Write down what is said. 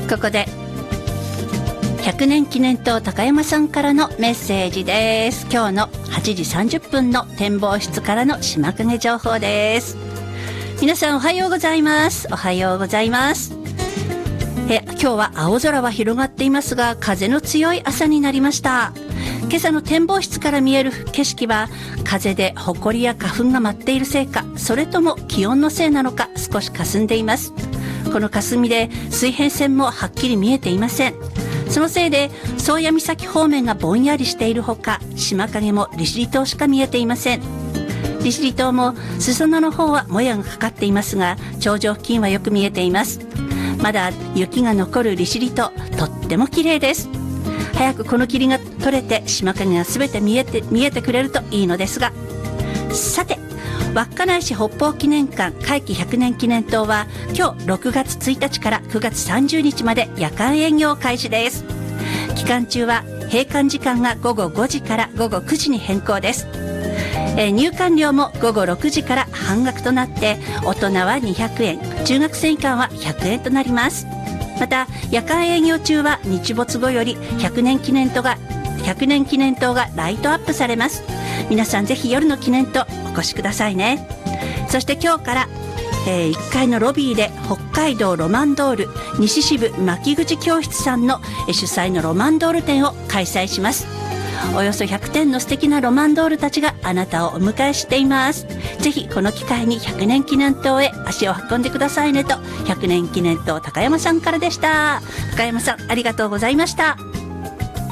ここで100年記念塔高山さんからのメッセージです。今日の8時30分の展望室からの島影情報です。皆さんおはようございます。おはようございます。今日は青空は広がっていますが、風の強い朝になりました。今朝の展望室から見える景色は風で埃や花粉が舞っているせいか、それとも気温のせいなのか、少し霞んでいます。この霞で水平線もはっきり見えていません。そのせいで宗谷岬方面がぼんやりしているほか、島影も利尻島しか見えていません。利尻島も裾野の方はもやがかかっていますが、頂上付近はよく見えています。まだ雪が残る利尻島、とっても綺麗です。早くこの霧が取れて島影がすべて見えてくれるといいのですが、さて稚内市北方記念館会期100年記念塔は今日6月1日から9月30日まで夜間営業開始です。期間中は閉館時間が午後5時から午後9時に変更です。入館料も午後6時から半額となって、大人は200円、中学生以下は100円となります。また夜間営業中は日没後より100年記念塔がライトアップされます。皆さんぜひ夜の記念塔お越しくださいね。そして今日から、1階のロビーで北海道ロマンドール西支部牧口教室さんの主催のロマンドール展を開催します。およそ100点の素敵なロマンドールたちがあなたをお迎えしています。ぜひこの機会に100年記念塔へ足を運んでくださいねと、100年記念塔高山さんからでした。高山さんありがとうございました。